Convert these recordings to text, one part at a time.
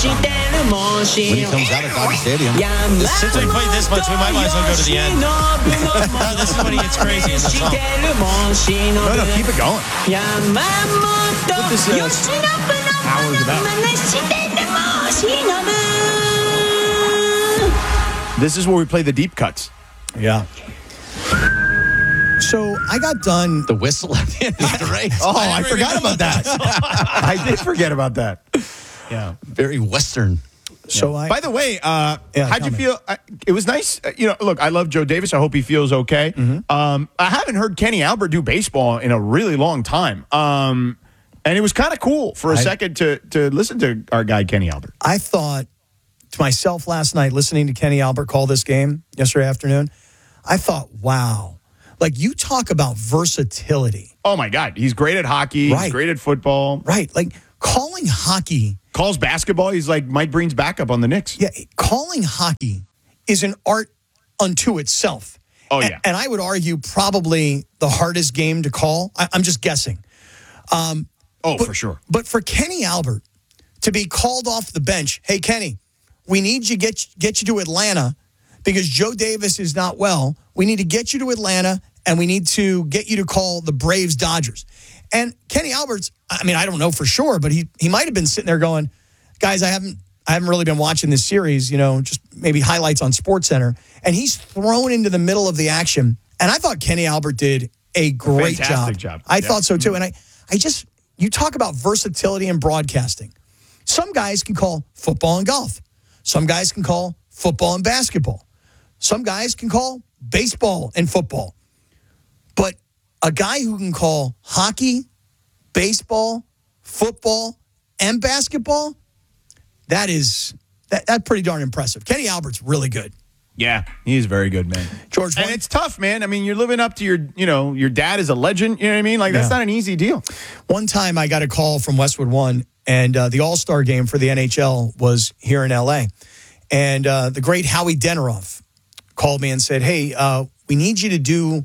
When he comes out of Dodger Stadium. Since we played this much, we might as well go to the end. No, this is when he gets crazy in the song. No, keep it going. What this hour is about. This is where we play the deep cuts. Yeah. So I got done. The whistle at the end of the race. Oh, I forgot about that. I did forget about that. Yeah. Very Western. So By the way, Yeah, how'd tell you me. feel? It was nice. Look, I love Joe Davis. I hope he feels okay. I haven't heard Kenny Albert do baseball in a really long time. And it was kind of cool for a second to listen to our guy, Kenny Albert. I thought to myself last night, listening to Kenny Albert call this game yesterday afternoon, I thought, wow. Like, you talk about versatility. Oh, my God. He's great at hockey. Right. He's great at football. Right. Like, calling hockey. Calls basketball. He's like Mike Breen's backup on the Knicks. Yeah, calling hockey is an art unto itself. Oh, yeah. And I would argue probably the hardest game to call. I'm just guessing. For sure. But for Kenny Albert to be called off the bench, hey, Kenny, we need you get you to Atlanta because Joe Davis is not well. We need to get you to Atlanta, and we need to get you to call the Braves Dodgers. And Kenny Albert's, I mean, I don't know for sure, but he might have been sitting there going, guys, I haven't really been watching this series, just maybe highlights on SportsCenter. And he's thrown into the middle of the action. And I thought Kenny Albert did a great Fantastic job. I thought so too. And I just, you talk about versatility in broadcasting. Some guys can call football and golf. Some guys can call football and basketball. Some guys can call baseball and football. But a guy who can call hockey, baseball, football, and basketball, that's pretty darn impressive. Kenny Albert's really good. Yeah, he's very good, man. George, and it's tough, man. I mean, you're living up to your dad is a legend. You know what I mean? Like, that's not an easy deal. One time I got a call from Westwood One, and the All-Star game for the NHL was here in L.A. And the great Howie Deneroff called me and said, hey, we need you to do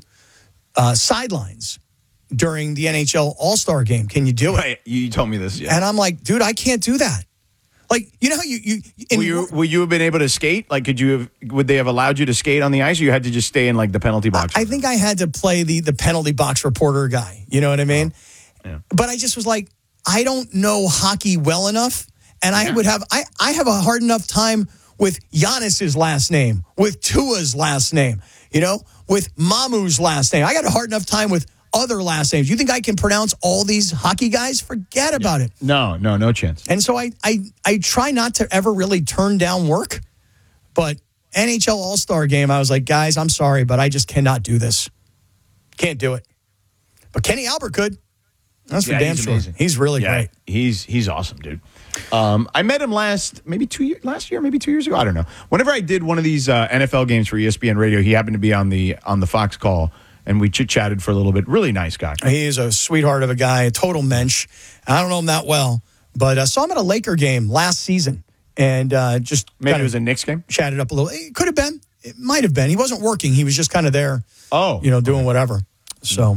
sidelines during the NHL All-Star game. Can you do it? Right. You told me this, yeah. And I'm like, dude, I can't do that. Like, you know how Would you have been able to skate? Like, would they have allowed you to skate on the ice, or you had to just stay in like the penalty box? I think I had to play the penalty box reporter guy. You know what I mean? Yeah. But I just was like, I don't know hockey well enough, and I have a hard enough time with Giannis's last name, with Tua's last name, with Mamu's last name. I got a hard enough time with other last names. You think I can pronounce all these hockey guys? Forget about it. No chance. And so I try not to ever really turn down work, but NHL All-Star game, I was like, guys, I'm sorry, but I just cannot do this. Can't do it. But Kenny Albert could. That's for damn sure. Amazing. He's really great. He's awesome, dude. I met him last year, maybe 2 years ago. I don't know. Whenever I did one of these NFL games for ESPN Radio, he happened to be on the Fox call, and we chit-chatted for a little bit. Really nice guy. He is a sweetheart of a guy, a total mensch. I don't know him that well, but I saw him at a Laker game last season, and just maybe it was a Knicks game. Chatted up a little. It could have been. It might have been. He wasn't working. He was just kind of there. Doing whatever. So.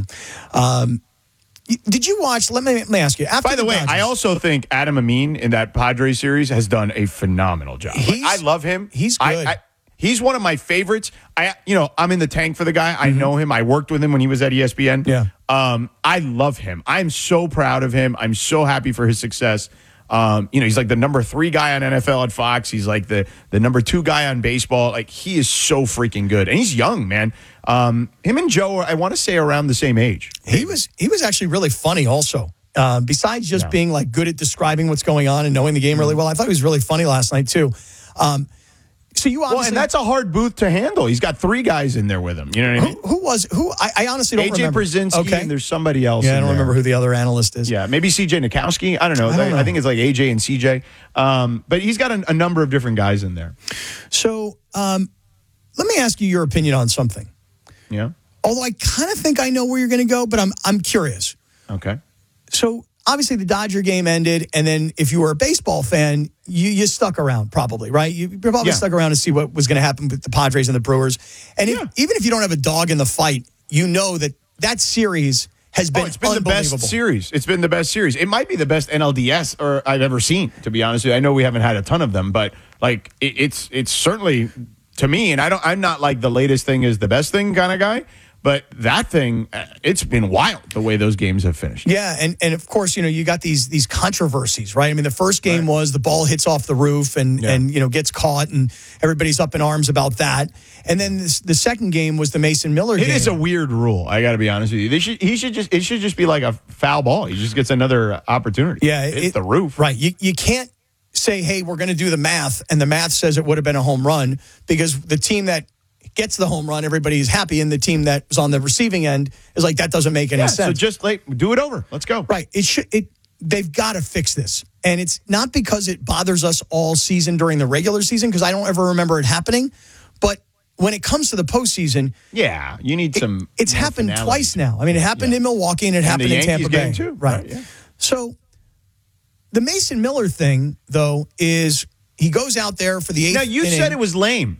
Did you watch? Let me ask you. By the way, I also think Adam Amin in that Padres series has done a phenomenal job. I love him. He's good. He's one of my favorites. I'm in the tank for the guy. I know him. I worked with him when he was at ESPN. Yeah. I love him. I'm so proud of him. I'm so happy for his success. He's like the number 3 guy on NFL at Fox. He's like the number 2 guy on baseball. Like, he is so freaking good. And he's young, man. Him and Joe are, I want to say, around the same age. He was actually really funny also. Besides just being like good at describing what's going on and knowing the game really well, I thought he was really funny last night too. So you obviously, and that's a hard booth to handle. He's got 3 guys in there with him. You know what I mean? Who? I honestly don't remember. AJ Brzezinski, and there's somebody else. Yeah, I don't remember who the other analyst is. Yeah, maybe CJ Nikowski. I don't know. I think it's like AJ and CJ. But he's got a number of different guys in there. So let me ask you your opinion on something. Yeah. Although I kind of think I know where you're going to go, but I'm curious. Okay. So obviously the Dodger game ended, and then if you were a baseball fan, you stuck around probably, right? You probably stuck around to see what was going to happen with the Padres and the Brewers. And even if you don't have a dog in the fight, you know that series has been it's been the unbelievable. best series. It's been the best series. It might be the best NLDS I've ever seen, to be honest with you. I know we haven't had a ton of them, but like it's certainly, to me, and I'm not like the latest thing is the best thing kind of guy, but that thing, it's been wild the way those games have finished. Yeah, and of course, you got these controversies, right? I mean, the first game was the ball hits off the roof and gets caught, and everybody's up in arms about that. And then the second game was the Mason Miller game. It is a weird rule. I got to be honest with you. It should just be like a foul ball. He just gets another opportunity. Yeah, it's the roof. Right. You can't say, hey, we're going to do the math, and the math says it would have been a home run, because the team that gets the home run, everybody's happy, and the team that was on the receiving end is like, that doesn't make any sense. So just do it over. Let's go. Right. They've got to fix this. And it's not because it bothers us all season during the regular season, because I don't ever remember it happening. But when it comes to the postseason, yeah, you need some. It's happened twice now. I mean, it happened in Milwaukee and it happened in Tampa Bay. Game too. Right. Yeah. So the Mason Miller thing, though, is he goes out there for the eighth Now, you inning. said it was lame.